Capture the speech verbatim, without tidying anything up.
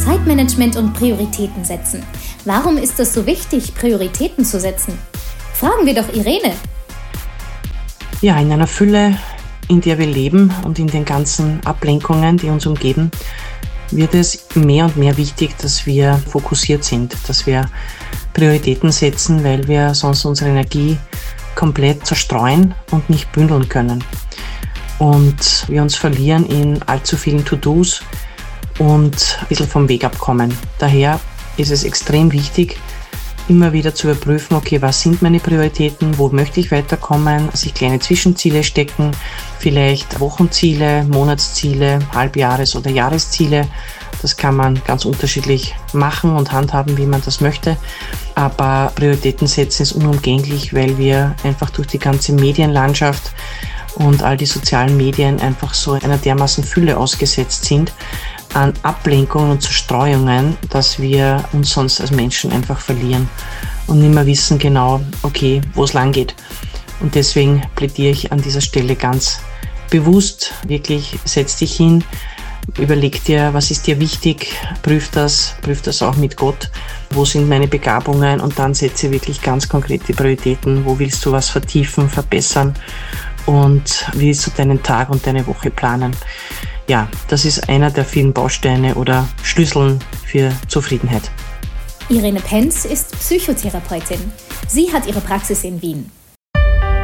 Zeitmanagement und Prioritäten setzen. Warum ist es so wichtig, Prioritäten zu setzen? Fragen wir doch Irene. Ja, in einer Fülle, in der wir leben und in den ganzen Ablenkungen, die uns umgeben, wird es mehr und mehr wichtig, dass wir fokussiert sind, dass wir Prioritäten setzen, weil wir sonst unsere Energie komplett zerstreuen und nicht bündeln können. Und wir uns verlieren in allzu vielen To-Dos und ein bisschen vom Weg abkommen. Daher ist es extrem wichtig, immer wieder zu überprüfen, okay, was sind meine Prioritäten, wo möchte ich weiterkommen, sich kleine Zwischenziele stecken, vielleicht Wochenziele, Monatsziele, Halbjahres- oder Jahresziele. Das kann man ganz unterschiedlich machen und handhaben, wie man das möchte. Aber Prioritäten setzen ist unumgänglich, weil wir einfach durch die ganze Medienlandschaft und all die sozialen Medien einfach so einer dermaßen Fülle ausgesetzt sind an Ablenkungen und Zerstreuungen, dass wir uns sonst als Menschen einfach verlieren und nicht mehr wissen genau, okay, wo es lang geht. Und deswegen plädiere ich an dieser Stelle ganz bewusst, wirklich setz dich hin, überleg dir, was ist dir wichtig, prüf das, prüf das auch mit Gott, wo sind meine Begabungen und dann setze wirklich ganz konkrete Prioritäten, wo willst du was vertiefen, verbessern und wie willst du deinen Tag und deine Woche planen. Ja, das ist einer der vielen Bausteine oder Schlüsseln für Zufriedenheit. Irene Penz ist Psychotherapeutin. Sie hat ihre Praxis in Wien.